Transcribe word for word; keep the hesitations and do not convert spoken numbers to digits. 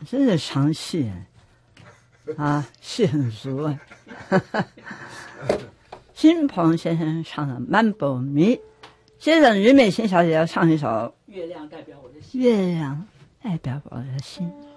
真是唱戏啊，戏很足啊。新鹏先生唱的《漫步迷》，接着俞美琴小姐要唱一首《月亮代表我的心》。月亮代表我的心。